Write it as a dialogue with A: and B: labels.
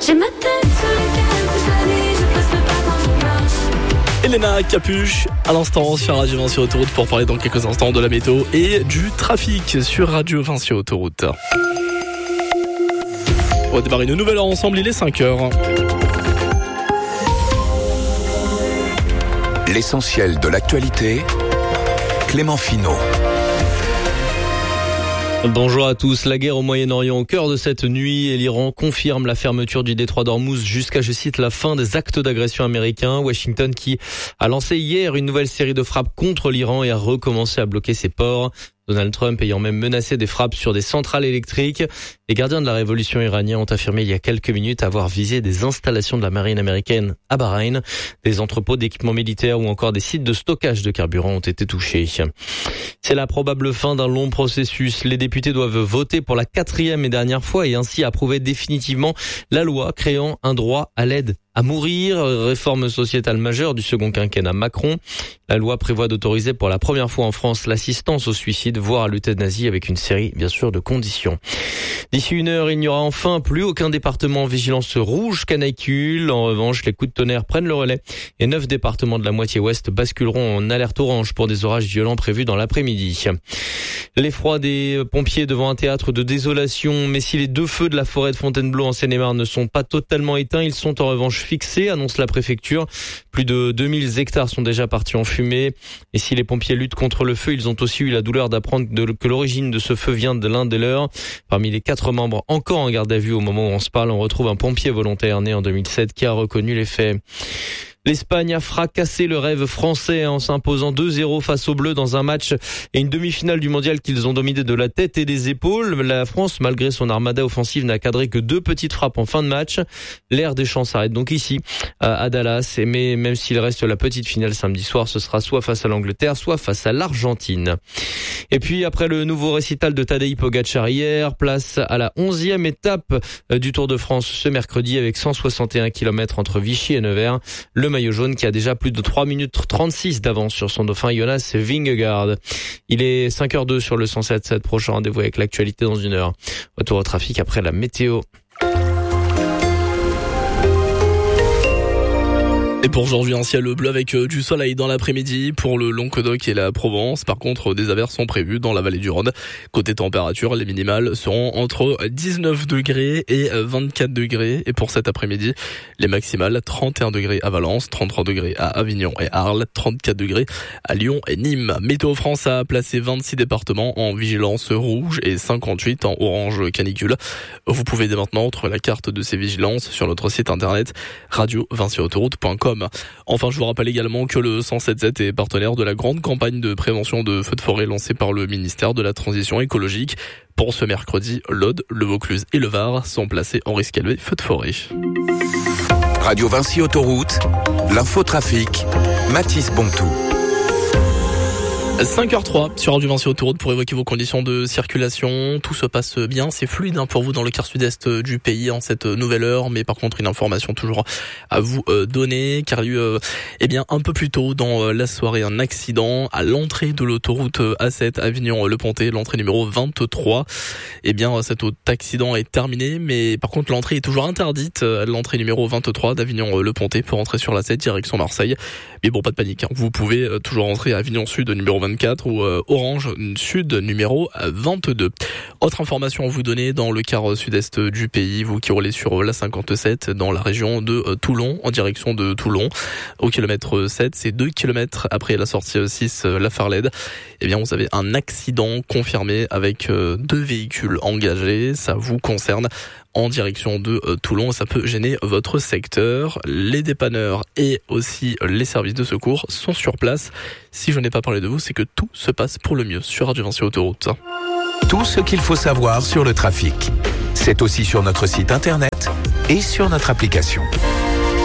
A: J'ai ma tête sur laquelle pousse la nuit, je passe le pas quand je marche.
B: Elena Capuche, à l'instant sur Radio Vinci Autoroute pour parler dans quelques instants de la météo et du trafic sur Radio Vinci Autoroute. On va démarrer une nouvelle heure ensemble, il est 5h.
C: L'essentiel de l'actualité, Clément Finot.
D: Bonjour à tous. La guerre au Moyen-Orient au cœur de cette nuit et l'Iran confirme la fermeture du détroit d'Ormuz jusqu'à, je cite, la fin des actes d'agression américains. Washington qui a lancé hier une nouvelle série de frappes contre l'Iran et a recommencé à bloquer ses ports. Donald Trump ayant même menacé des frappes sur des centrales électriques. Les gardiens de la révolution iranienne ont affirmé il y a quelques minutes avoir visé des installations de la marine américaine à Bahreïn. Des entrepôts d'équipements militaires ou encore des sites de stockage de carburant ont été touchés. C'est la probable fin d'un long processus. Les députés doivent voter pour la 4e et dernière fois et ainsi approuver définitivement la loi créant un droit à l'aide à mourir, réforme sociétale majeure du second quinquennat Macron. La loi prévoit d'autoriser pour la première fois en France l'assistance au suicide, voire à l'euthanasie avec une série, bien sûr, de conditions. D'ici une heure, il n'y aura enfin plus aucun département en vigilance rouge canicule. En revanche, les coups de tonnerre prennent le relais et 9 départements de la moitié ouest basculeront en alerte orange pour des orages violents prévus dans l'après-midi. L'effroi des pompiers devant un théâtre de désolation. Mais si les 2 feux de la forêt de Fontainebleau en Seine-et-Marne ne sont pas totalement éteints, ils sont en revanche fixés, annonce la préfecture. Plus de 2000 hectares sont déjà partis en fumée. Et si les pompiers luttent contre le feu, ils ont aussi eu la douleur d'apprendre que l'origine de ce feu vient de l'un des leurs. Parmi les 4 membres encore en garde à vue au moment où on se parle, on retrouve un pompier volontaire né en 2007 qui a reconnu les faits. L'Espagne a fracassé le rêve français en s'imposant 2-0 face aux Bleus dans un match et une demi-finale du mondial qu'ils ont dominé de la tête et des épaules. La France, malgré son armada offensive, n'a cadré que 2 petites frappes en fin de match. L'ère des champs s'arrête donc ici, à Dallas. Mais même s'il reste la petite finale samedi soir, ce sera soit face à l'Angleterre, soit face à l'Argentine. Et puis, après le nouveau récital de Tadej Pogačar hier, place à la 11e étape du Tour de France ce mercredi avec 161 km entre Vichy et Nevers. Le maillot jaune qui a déjà plus de 3 minutes 36 d'avance sur son dauphin Jonas Vingegaard. Il est 5h02 sur le 107.7. Prochain rendez-vous avec l'actualité dans une heure. Retour au trafic après la météo.
B: Et pour aujourd'hui, un ciel bleu avec du soleil dans l'après-midi pour le Languedoc et la Provence. Par contre, des averses sont prévues dans la vallée du Rhône. Côté température, les minimales seront entre 19 degrés et 24 degrés. Et pour cet après-midi, les maximales, 31 degrés à Valence, 33 degrés à Avignon et Arles, 34 degrés à Lyon et Nîmes. Météo France a placé 26 départements en vigilance rouge et 58 en orange canicule. Vous pouvez dès maintenant trouver la carte de ces vigilances sur notre site internet radiovinciautoroute.com. Enfin, je vous rappelle également que le 107.7 est partenaire de la grande campagne de prévention de feux de forêt lancée par le ministère de la Transition écologique. Pour ce mercredi, l'Aude, le Vaucluse et le Var sont placés en risque élevé feux de forêt.
C: Radio Vinci Autoroute, l'infotrafic, Mathis Bontou.
B: 5h03 sur Radio Vinci Autoroute pour évoquer vos conditions de circulation. Tout se passe bien, c'est fluide pour vous dans le quart sud-est du pays en cette nouvelle heure. Mais par contre, une information toujours à vous donner, car il y a eu un peu plus tôt dans la soirée un accident à l'entrée de l'autoroute A7 Avignon-Le-Pontet, l'entrée numéro 23. Cet accident est terminé, mais par contre l'entrée est toujours interdite. L'entrée numéro 23 d'Avignon-Le-Pontet pour rentrer sur l'A7 direction Marseille. Mais bon, pas de panique, vous pouvez toujours rentrer à Avignon Sud numéro 24 ou Orange Sud numéro 22. Autre information à vous donner dans le quart sud-est du pays, vous qui roulez sur la 57 dans la région de Toulon, en direction de Toulon, au kilomètre 7, c'est 2 km après la sortie 6 La Farlède. Vous avez un accident confirmé avec 2 véhicules engagés, ça vous concerne en direction de Toulon, ça peut gêner votre secteur. Les dépanneurs et aussi les services de secours sont sur place. Si je n'ai pas parlé de vous, c'est que tout se passe pour le mieux sur Radio Vinci Autoroute.
C: Tout ce qu'il faut savoir sur le trafic, c'est aussi sur notre site internet et sur notre application.